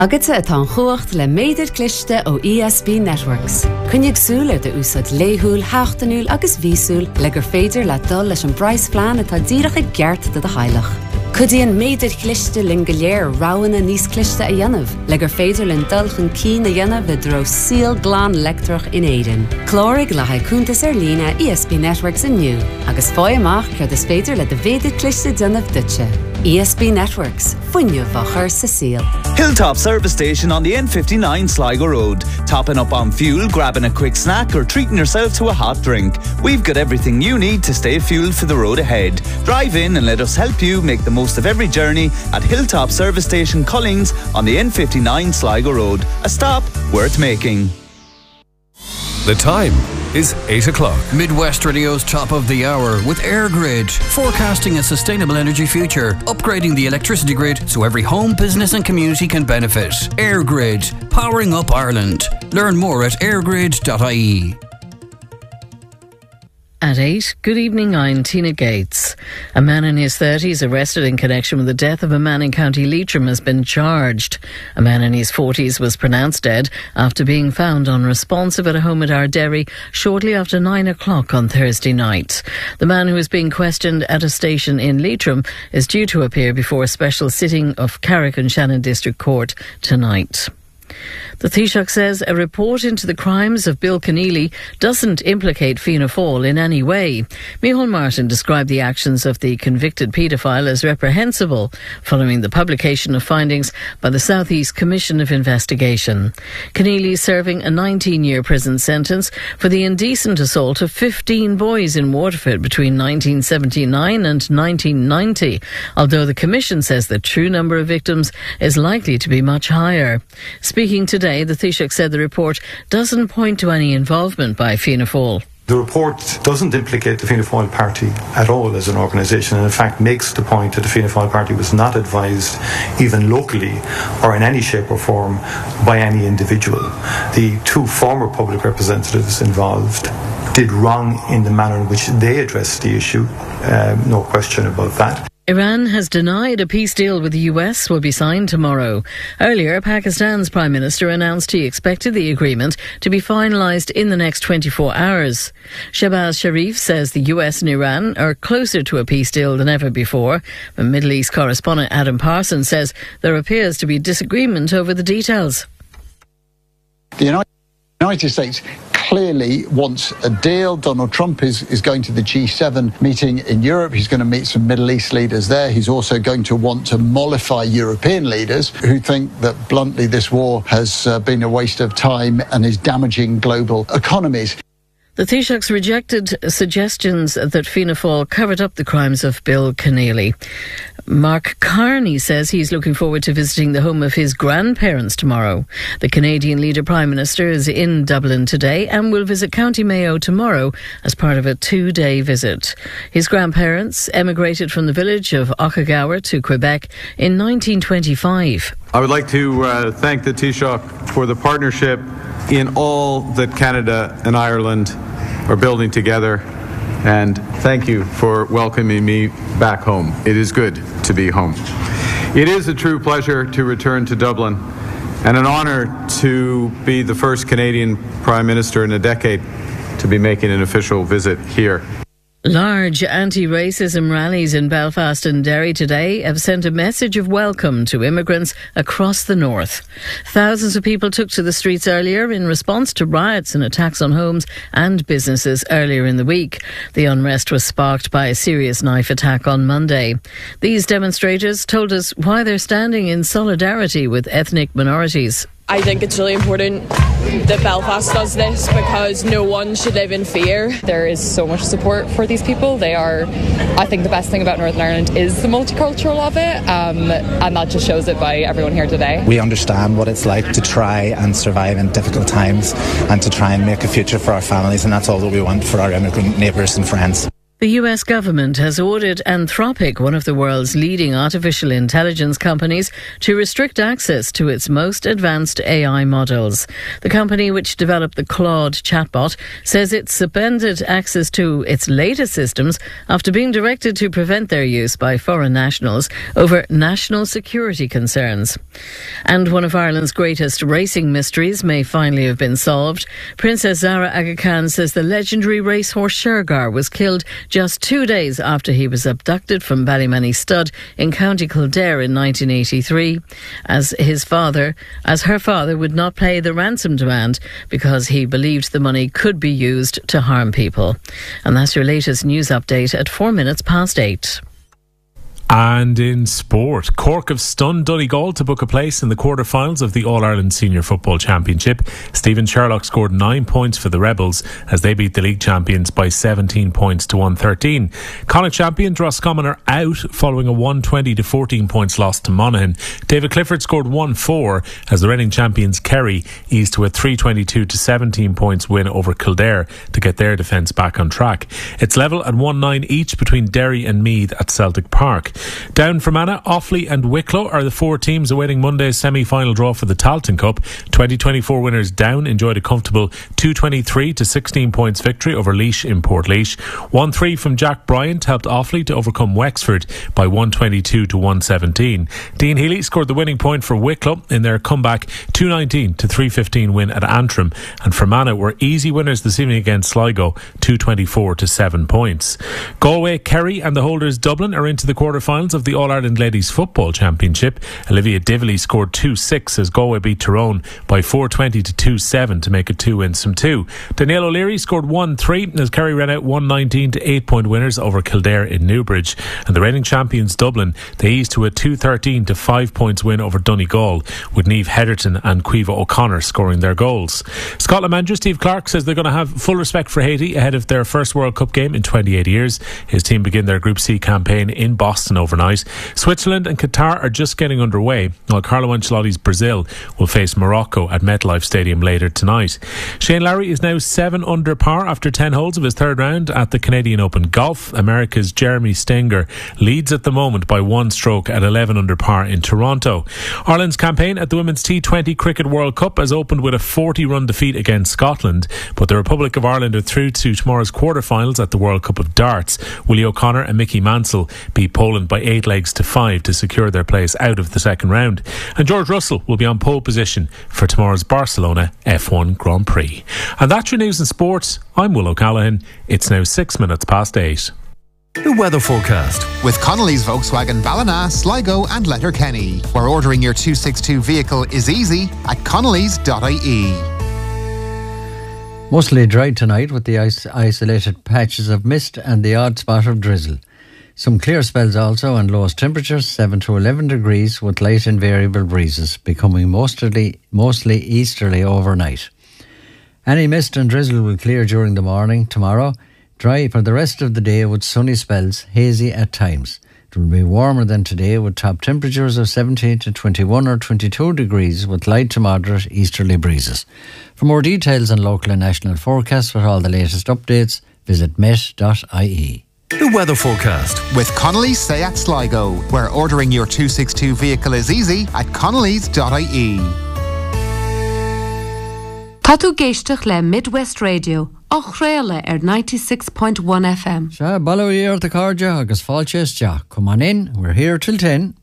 Agata atá chuacht le méidir cliste ó ESB Networks. Cynnig súl de úsad léhúil, háchtanúil agus vísúil le gur féidir le dul leis an brais plan atá díracha geart de hailach. Cudíon méidir cliste lin go léir ráhanna níos cliste a dhéanamh, le gur féidir lin dulchan cín a dhéanamh le dro síl glán lectrach in éidean. Clórig le haicúntas lína ESB Networks inniu, agus fáy amach chuir is féidir le de féidir cliste dynamh dutse. ESB Networks, fuinneamh a chur sa síl. Hilltop Service Station on the N59 Sligo Road. Topping up on fuel, grabbing a quick snack or treating yourself to a hot drink. We've got everything you need to stay fueled for the road ahead. Drive in and let us help you make the most of every journey at Hilltop Service Station Collings on the N59 Sligo Road. A stop worth making. The time is 8 o'clock. Midwest Radio's top of the hour with EirGrid, forecasting a sustainable energy future, upgrading the electricity grid so every home, business and community can benefit. EirGrid, powering up Ireland. Learn more at airgrid.ie. At 8, good evening, I'm Tina Gates. A man in his 30s arrested in connection with the death of a man in County Leitrim has been charged. A man in his 40s was pronounced dead after being found unresponsive at a home at Ardderry shortly after 9 o'clock on Thursday night. The man who is being questioned at a station in Leitrim is due to appear before a special sitting of Carrick and Shannon District Court tonight. The Taoiseach says a report into the crimes of Bill Keneally doesn't implicate Fianna Fáil in any way. Micheál Martin described the actions of the convicted paedophile as reprehensible following the publication of findings by the South East Commission of Investigation. Keneally is serving a 19-year prison sentence for the indecent assault of 15 boys in Waterford between 1979 and 1990, although the Commission says the true number of victims is likely to be much higher. Speaking today, the Taoiseach said the report doesn't point to any involvement by Fianna Fáil. The report doesn't implicate the Fianna Fáil party at all as an organisation, and in fact makes the point that the Fianna Fáil party was not advised even locally or in any shape or form by any individual. The two former public representatives involved did wrong in the manner in which they addressed the issue, no question about that. Iran has denied a peace deal with the US will be signed tomorrow. Earlier, Pakistan's Prime Minister announced he expected the agreement to be finalised in the next 24 hours. Shehbaz Sharif says the US and Iran are closer to a peace deal than ever before. But Middle East correspondent Adam Parsons says there appears to be disagreement over the details. The United States clearly wants a deal. Donald Trump is going to the G7 meeting in Europe. He's going to meet some Middle East leaders there. He's also going to want to mollify European leaders who think that, bluntly, this war has been a waste of time and is damaging global economies. The Taoiseach's rejected suggestions that Fianna Fáil covered up the crimes of Bill Keneally. Mark Carney says he's looking forward to visiting the home of his grandparents tomorrow. The Canadian leader Prime Minister is in Dublin today and will visit County Mayo tomorrow as part of a 2-day visit. His grandparents emigrated from the village of Okagawa to Quebec in 1925. I would like to thank the Taoiseach for the partnership in all that Canada and Ireland are building together, and thank you for welcoming me back home. It is good to be home. It is a true pleasure to return to Dublin and an honour to be the first Canadian Prime Minister in a decade to be making an official visit here. Large anti-racism rallies in Belfast and Derry today have sent a message of welcome to immigrants across the north. Thousands of people took to the streets earlier in response to riots and attacks on homes and businesses earlier in the week. The unrest was sparked by a serious knife attack on Monday. These demonstrators told us why they're standing in solidarity with ethnic minorities. I think it's really important that Belfast does this because no one should live in fear. There is so much support for these people. They are, I think the best thing about Northern Ireland is the multicultural of it, and that just shows it by everyone here today. We understand what it's like to try and survive in difficult times and to try and make a future for our families, and that's all that we want for our immigrant neighbours and friends. The US government has ordered Anthropic, one of the world's leading artificial intelligence companies, to restrict access to its most advanced AI models. The company, which developed the Claude chatbot, says it suspended access to its latest systems after being directed to prevent their use by foreign nationals over national security concerns. And one of Ireland's greatest racing mysteries may finally have been solved. Princess Zara Aga Khan says the legendary racehorse Shergar was killed just 2 days after he was abducted from Ballymoney Stud in County Kildare in 1983, as her father would not pay the ransom demand because he believed the money could be used to harm people. And that's your latest news update at 8:04. And in sport, Cork have stunned Donegal to book a place in the quarter-finals of the All-Ireland Senior Football Championship. Stephen Sherlock scored 9 points for the Rebels as they beat the league champions by 17 points to 113. Connacht champion Roscommon are out following a 120 to 14 points loss to Monaghan. David Clifford scored 1-4 as the reigning champions Kerry eased to a 322 to 17 points win over Kildare to get their defence back on track. It's level at 1-9 each between Derry and Meath at Celtic Park. Down Fermanagh, Offaly and Wicklow are the 4 teams awaiting Monday's semi-final draw for the Tailteann Cup. 2024 winners Down enjoyed a comfortable 223 to 16 points victory over Laois in Portlaoise. 1-3 from Jack Bryant helped Offaly to overcome Wexford by 122 to 117. Dean Healy scored the winning point for Wicklow in their comeback 219 to 315 win at Antrim, and Fermanagh were easy winners this evening against Sligo 224 to 7 points. Galway, Kerry and the holders Dublin are into the quarter-finals of the All-Ireland Ladies Football Championship. Olivia Dively scored 2-6 as Galway beat Tyrone by 420 to 2-7 to make it 2 wins from 2. Danielle O'Leary scored 1-3 as Kerry ran out 119 to 8-point winners over Kildare in Newbridge. And the reigning champions Dublin, they eased to a 213 to 5 points win over Donegal, with Niamh Heatherton and Caoimhe O'Connor scoring their goals. Scotland manager Steve Clarke says they're going to have full respect for Haiti ahead of their first World Cup game in 28 years. His team begin their Group C campaign in Boston overnight. Switzerland and Qatar are just getting underway, while Carlo Ancelotti's Brazil will face Morocco at MetLife Stadium later tonight. Shane Lowry is now 7 under par after 10 holes of his third round at the Canadian Open Golf. America's Jeremy Stenger leads at the moment by 1 stroke at 11 under par in Toronto. Ireland's campaign at the Women's T20 Cricket World Cup has opened with a 40-run defeat against Scotland, but the Republic of Ireland are through to tomorrow's quarter-finals at the World Cup of Darts. Willie O'Connor and Mickey Mansell beat Poland by 8 legs to 5 to secure their place out of the second round. And George Russell will be on pole position for tomorrow's Barcelona F1 Grand Prix. And that's your news and sports. I'm Will O'Callaghan. It's now 8:06. The weather forecast with Connolly's Volkswagen Ballina, Sligo and Letterkenny, where ordering your 262 vehicle is easy at connolly's.ie. Mostly dry tonight with the isolated patches of mist and the odd spot of drizzle. Some clear spells also, and lowest temperatures 7 to 11 degrees with light and variable breezes, becoming mostly easterly overnight. Any mist and drizzle will clear during the morning tomorrow. Dry for the rest of the day with sunny spells, hazy at times. It will be warmer than today with top temperatures of 17 to 21 or 22 degrees with light to moderate easterly breezes. For more details on local and national forecasts with all the latest updates, visit met.ie. The weather forecast with Connolly's Seat Sligo, where ordering your 262 vehicle is easy at connolly's.ie. Tá tú géisteach le Midwest Radio, á chréile 96.1 FM. Ballawí ar the cardia agus fáilte isteach. Come on in, we're here till 10.